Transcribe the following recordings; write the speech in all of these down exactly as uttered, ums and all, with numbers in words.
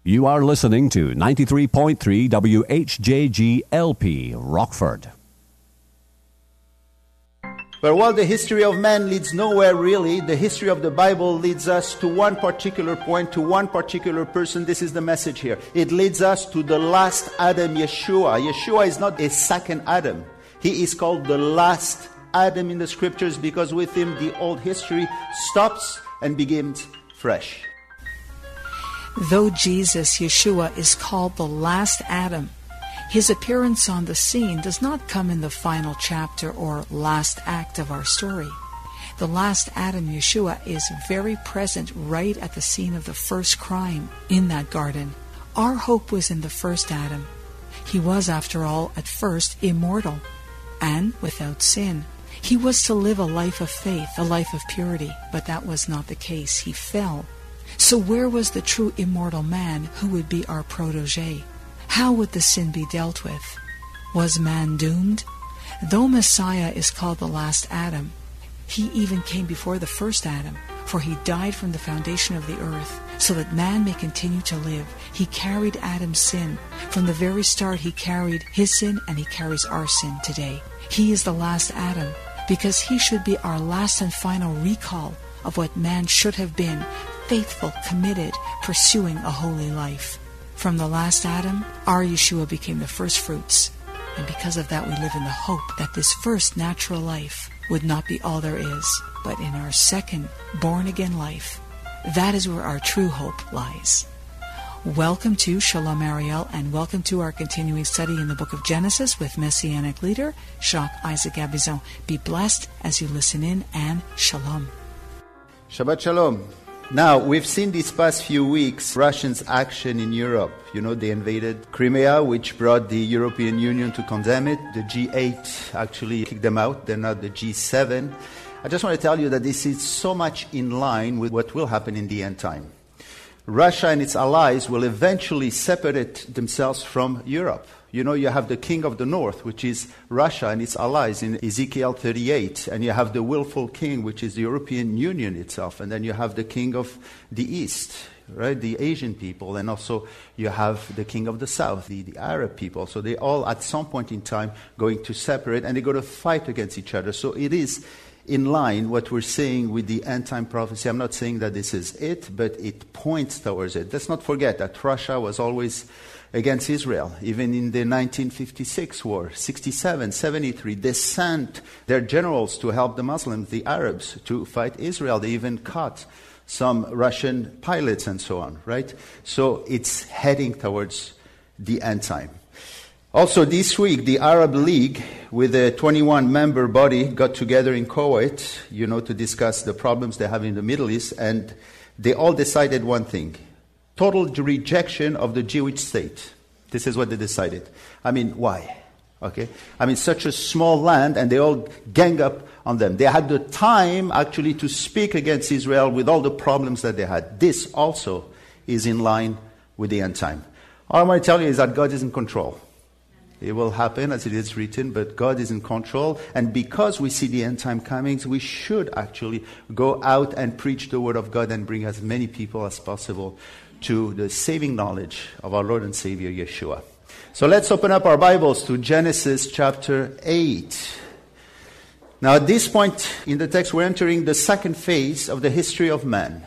You are listening to ninety-three point three W H J G L P, Rockford. But while the history of man leads nowhere really, the history of the Bible leads us to one particular point, to one particular person. This is the message here. It leads us to the last Adam, Yeshua. Yeshua is not a second Adam. He is called the last Adam in the scriptures because with him the old history stops and begins fresh. Though Jesus, Yeshua, is called the last Adam, his appearance on the scene does not come in the final chapter or last act of our story. The last Adam, Yeshua, is very present right at the scene of the first crime in that garden. Our hope was in the first Adam. He was, after all, at first immortal and without sin. He was to live a life of faith, a life of purity, but that was not the case. He fell. So where was the true immortal man who would be our protege? How would the sin be dealt with? Was man doomed? Though Messiah is called the last Adam, he even came before the first Adam, for he died from the foundation of the earth, so that man may continue to live. He carried Adam's sin. From the very start he carried his sin, and he carries our sin today. He is the last Adam, because he should be our last and final recall of what man should have been, faithful, committed, pursuing a holy life. From the last Adam, our Yeshua became the first fruits, and because of that we live in the hope that this first natural life would not be all there is, but in our second born-again life. That is where our true hope lies. Welcome to Shalom Ariel, and welcome to our continuing study in the book of Genesis with Messianic leader Jacques Isaac Gabizon. Be blessed as you listen in, and Shalom. Shabbat Shalom. Now, we've seen these past few weeks Russians' action in Europe. You know, they invaded Crimea, which brought the European Union to condemn it. The G eight actually kicked them out. They're not the G seven. I just want to tell you that this is so much in line with what will happen in the end time. Russia and its allies will eventually separate themselves from Europe. You know, you have the king of the north, which is Russia and its allies in Ezekiel thirty-eight. And you have the willful king, which is the European Union itself. And then you have the king of the east, right, the Asian people. And also you have the king of the south, the, the Arab people. So they all, at some point in time, going to separate, and they're going to fight against each other. So it is in line what we're saying with the end-time prophecy. I'm not saying that this is it, but it points towards it. Let's not forget that Russia was always against Israel. Even in the nineteen fifty-six war, sixty-seven, seventy-three, they sent their generals to help the Muslims, the Arabs, to fight Israel. They even caught some Russian pilots and so on, right? So it's heading towards the end time. Also this week, the Arab League, with a twenty-one member body, got together in Kuwait, you know, to discuss the problems they have in the Middle East, and they all decided one thing: total rejection of the Jewish state. This is what they decided. I mean, why? Okay? I mean, such a small land, and they all gang up on them. They had the time, actually, to speak against Israel with all the problems that they had. This also is in line with the end time. All I want to tell you is that God is in control. It will happen as it is written, but God is in control. And because we see the end time coming, we should actually go out and preach the word of God and bring as many people as possible to the saving knowledge of our Lord and Savior, Yeshua. So let's open up our Bibles to Genesis chapter eight. Now at this point in the text, we're entering the second phase of the history of man.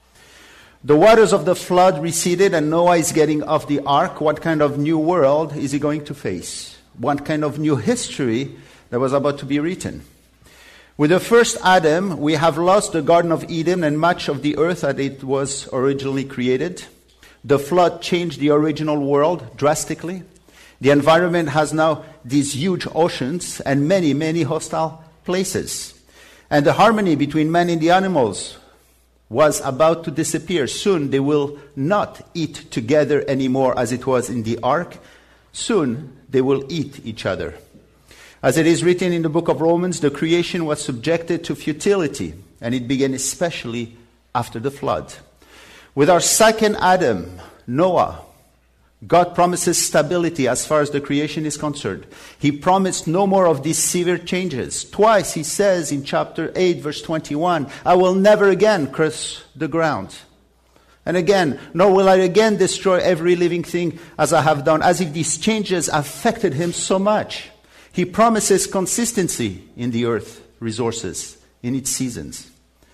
The waters of the flood receded and Noah is getting off the ark. What kind of new world is he going to face? What kind of new history that was about to be written? With the first Adam, we have lost the Garden of Eden and much of the earth that it was originally created. The flood changed the original world drastically. The environment has now these huge oceans and many, many hostile places. And the harmony between man and the animals was about to disappear. Soon they will not eat together anymore as it was in the ark. Soon they will eat each other. As it is written in the book of Romans, the creation was subjected to futility, and it began especially after the flood. With our second Adam, Noah, God promises stability as far as the creation is concerned. He promised no more of these severe changes. Twice he says in chapter eight, verse twenty-one, I will never again curse the ground. And again, nor will I again destroy every living thing as I have done, as if these changes affected him so much. He promises consistency in the earth resources, in its seasons.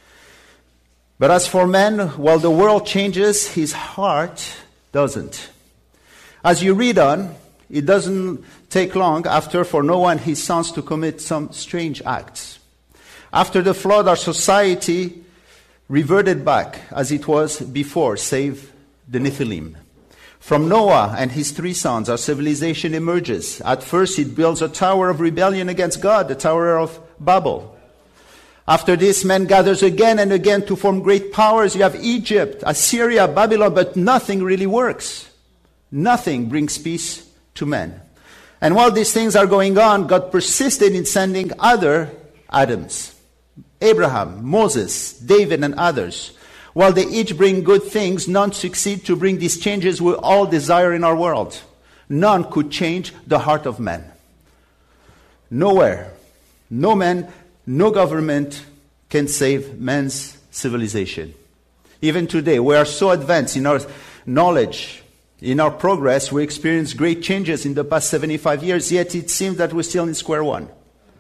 But as for man, while the world changes, his heart doesn't. As you read on, it doesn't take long after for Noah and his sons to commit some strange acts. After the flood, our society reverted back as it was before, save the Nephilim. From Noah and his three sons, our civilization emerges. At first, it builds a tower of rebellion against God, the Tower of Babel. After this, man gathers again and again to form great powers. You have Egypt, Assyria, Babylon, but nothing really works. Nothing brings peace to men. And while these things are going on, God persisted in sending other Adams. Abraham, Moses, David, and others. While they each bring good things, none succeed to bring these changes we all desire in our world. None could change the heart of man. Nowhere, no man, no government can save man's civilization. Even today, we are so advanced in our knowledge, in our progress, we experience great changes in the past seventy-five years, yet it seems that we're still in square one.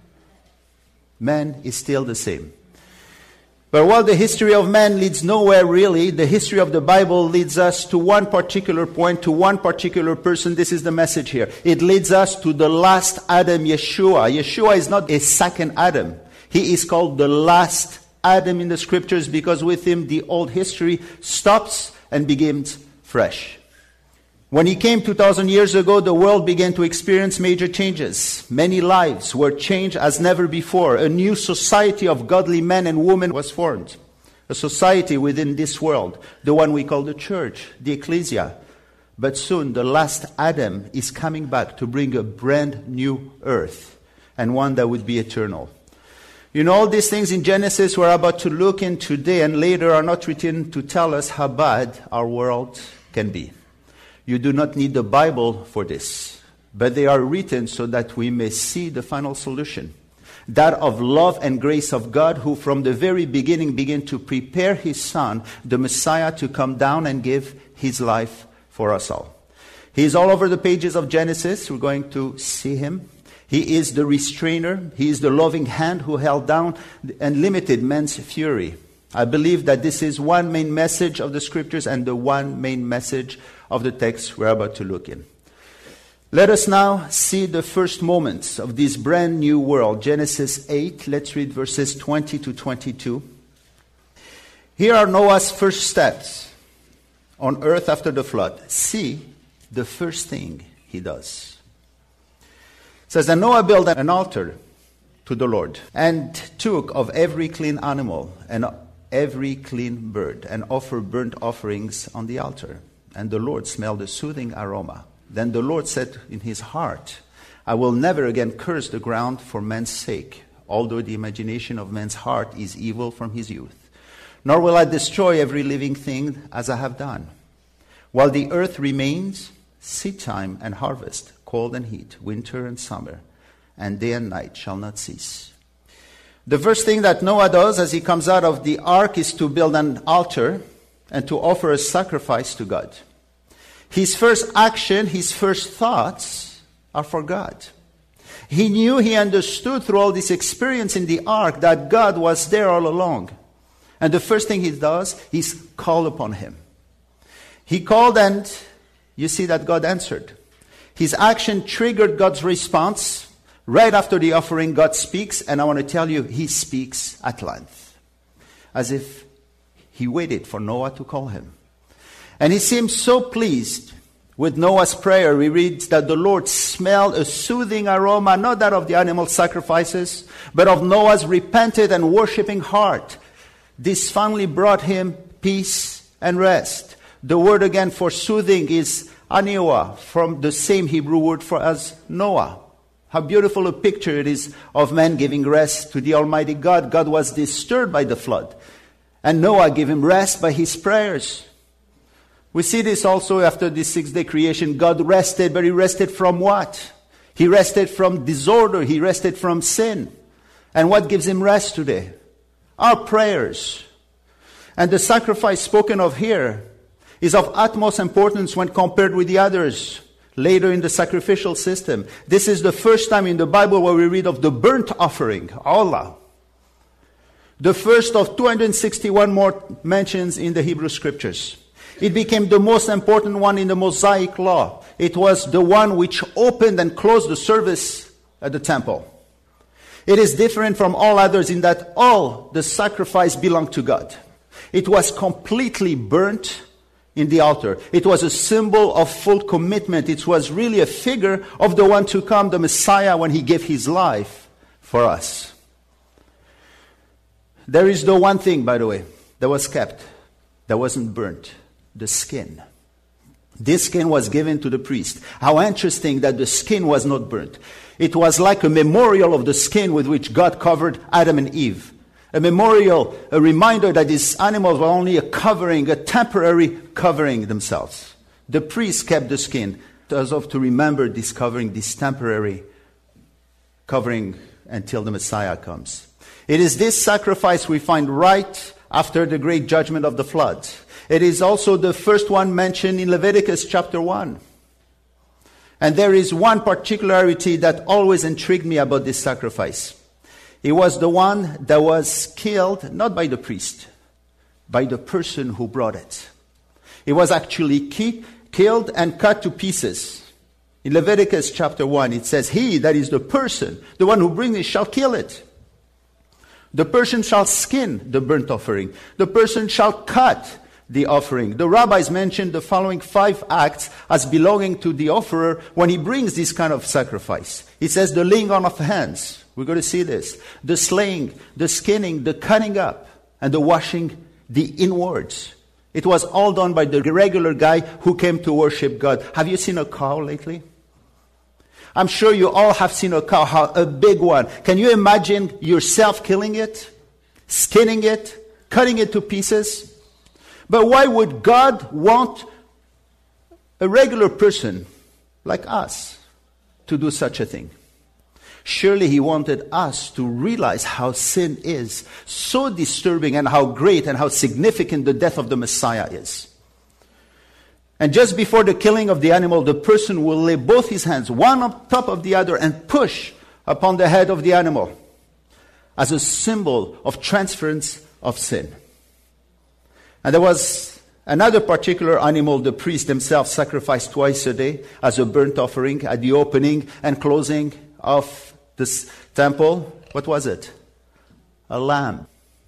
Man is still the same. But while the history of man leads nowhere really, the history of the Bible leads us to one particular point, to one particular person. This is the message here. It leads us to the last Adam, Yeshua. Yeshua is not a second Adam. He is called the last Adam in the scriptures because with him the old history stops and begins fresh. When he came two thousand years ago, the world began to experience major changes. Many lives were changed as never before. A new society of godly men and women was formed. A society within this world, the one we call the church, the ecclesia. But soon the last Adam is coming back to bring a brand new earth and one that would be eternal. You know, all these things in Genesis we're about to look in today and later are not written to tell us how bad our world can be. You do not need the Bible for this, but they are written so that we may see the final solution. That of love and grace of God, who from the very beginning began to prepare his Son, the Messiah, to come down and give his life for us all. He is all over the pages of Genesis. We're going to see him. He is the restrainer. He is the loving hand who held down and limited man's fury. I believe that this is one main message of the scriptures and the one main message of the text we're about to look in. Let us now see the first moments of this brand new world. Genesis eight, let's read verses twenty to twenty-two. Here are Noah's first steps on earth after the flood. See the first thing he does. It says, and Noah built an altar to the Lord and took of every clean animal and every clean bird and offered burnt offerings on the altar. And the Lord smelled a soothing aroma. Then the Lord said in his heart, I will never again curse the ground for man's sake, although the imagination of man's heart is evil from his youth. Nor will I destroy every living thing as I have done. While the earth remains, seed time and harvest, cold and heat, winter and summer, and day and night shall not cease. The first thing that Noah does as he comes out of the ark is to build an altar and to offer a sacrifice to God. His first action, his first thoughts are for God. He knew, he understood through all this experience in the ark that God was there all along. And the first thing he does is call upon him. He called and you see that God answered. His action triggered God's response. Right after the offering, God speaks, and I want to tell you, he speaks at length. As if he waited for Noah to call him. And he seemed so pleased with Noah's prayer. We read that the Lord smelled a soothing aroma, not that of the animal sacrifices, but of Noah's repentant and worshiping heart. This finally brought him peace and rest. The word again for soothing is aniwa, from the same Hebrew word for as Noah. How beautiful a picture it is of man giving rest to the Almighty God. God was disturbed by the flood, and Noah gave him rest by his prayers. We see this also after the six-day creation. God rested, but he rested from what? He rested from disorder. He rested from sin. And what gives him rest today? Our prayers. And the sacrifice spoken of here is of utmost importance when compared with the others later in the sacrificial system. This is the first time in the Bible where we read of the burnt offering, Allah. The first of two hundred sixty-one more mentions in the Hebrew Scriptures. It became the most important one in the Mosaic Law. It was the one which opened and closed the service at the temple. It is different from all others in that all the sacrifice belonged to God. It was completely burnt in the altar. It was a symbol of full commitment. It was really a figure of the one to come, the Messiah, when he gave his life for us. There is the one thing, by the way, that was kept, that wasn't burnt. The skin. This skin was given to the priest. How interesting that the skin was not burnt. It was like a memorial of the skin with which God covered Adam and Eve. A memorial, a reminder that these animals were only a covering, a temporary covering themselves. The priest kept the skin as of to remember this covering, this temporary covering until the Messiah comes. It is this sacrifice we find right after the great judgment of the flood. It is also the first one mentioned in Leviticus chapter one. And there is one particularity that always intrigued me about this sacrifice. It was the one that was killed, not by the priest, by the person who brought it. It was actually ki- killed and cut to pieces. In Leviticus chapter one, it says, he, that is the person, the one who brings it, shall kill it. The person shall skin the burnt offering. The person shall cut the offering. The rabbis mentioned the following five acts as belonging to the offerer when he brings this kind of sacrifice. It says the laying on of hands. We're going to see this. The slaying, the skinning, the cutting up, and the washing the inwards. It was all done by the regular guy who came to worship God. Have you seen a cow lately? I'm sure you all have seen a cow, a big one. Can you imagine yourself killing it, skinning it, cutting it to pieces? But why would God want a regular person like us to do such a thing? Surely he wanted us to realize how sin is so disturbing and how great and how significant the death of the Messiah is. And just before the killing of the animal, the person will lay both his hands, one on top of the other, and push upon the head of the animal as a symbol of transference of sin. And there was another particular animal the priest himself sacrificed twice a day as a burnt offering at the opening and closing of this temple. What was it? A lamb.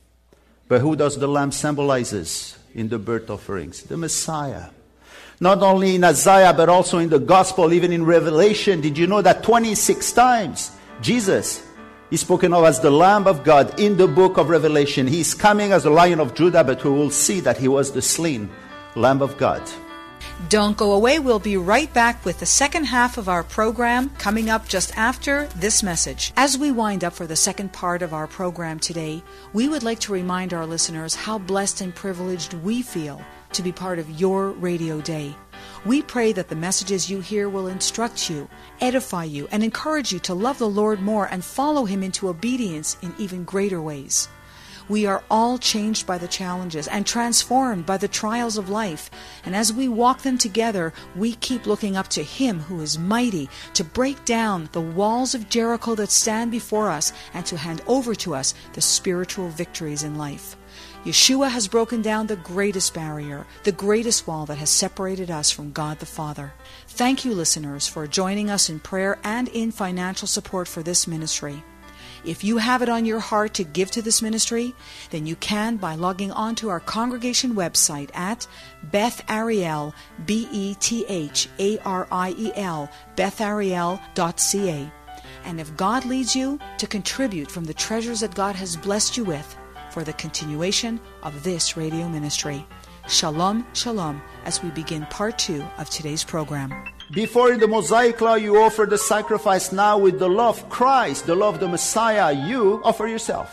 But who does the lamb symbolizes in the burnt offerings? The Messiah. Not only in Isaiah, but also in the Gospel, even in Revelation. Did you know that twenty-six times Jesus is spoken of as the Lamb of God in the book of Revelation? He's coming as the Lion of Judah, but we will see that he was the slain Lamb of God. Don't go away. We'll be right back with the second half of our program coming up just after this message. As we wind up for the second part of our program today, we would like to remind our listeners how blessed and privileged we feel to be part of your radio day. We pray that the messages you hear will instruct you, edify you, and encourage you to love the Lord more and follow Him into obedience in even greater ways. We are all changed by the challenges and transformed by the trials of life. And as we walk them together, we keep looking up to Him who is mighty to break down the walls of Jericho that stand before us and to hand over to us the spiritual victories in life. Yeshua has broken down the greatest barrier, the greatest wall that has separated us from God the Father. Thank you, listeners, for joining us in prayer and in financial support for this ministry. If you have it on your heart to give to this ministry, then you can by logging on to our congregation website at Beth Ariel, B E T H A R I E L, beth ariel dot c a. And if God leads you to contribute from the treasures that God has blessed you with for the continuation of this radio ministry. Shalom, shalom, as we begin part two of today's program. Before in the Mosaic Law you offer the sacrifice. Now with the law of Christ, the law of the Messiah, you offer yourself.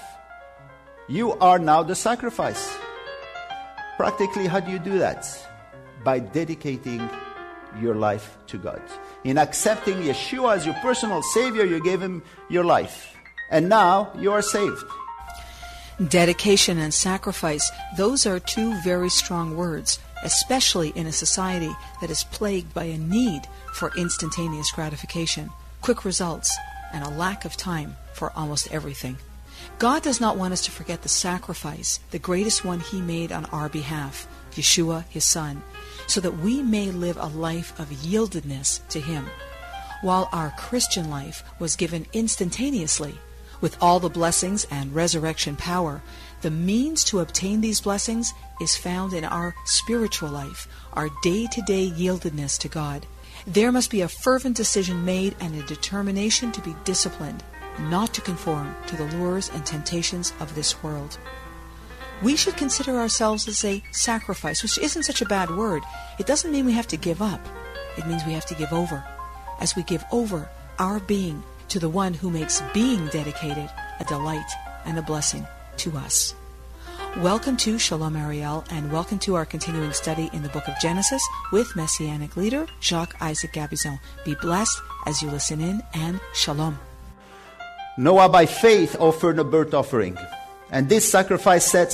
You are now the sacrifice. Practically, how do you do that? By dedicating your life to God. In accepting Yeshua as your personal Savior, you gave Him your life. And now you are saved. Dedication and sacrifice, those are two very strong words. especially in a society that is plagued by a need for instantaneous gratification, quick results, and a lack of time for almost everything. God does not want us to forget the sacrifice, the greatest one He made on our behalf, Yeshua, His Son, so that we may live a life of yieldedness to Him. While our Christian life was given instantaneously, with all the blessings and resurrection power, the means to obtain these blessings is found in our spiritual life, our day-to-day yieldedness to God. There must be a fervent decision made and a determination to be disciplined, not to conform to the lures and temptations of this world. We should consider ourselves as a sacrifice, which isn't such a bad word. It doesn't mean we have to give up. It means we have to give over. As we give over our being to the one who makes being dedicated a delight and a blessing to us. Welcome to Shalom Ariel, and welcome to our continuing study in the book of Genesis with Messianic leader Jacques Isaac Gabizon. Be blessed as you listen in, and Shalom. Noah by faith offered a burnt offering, and this sacrifice sets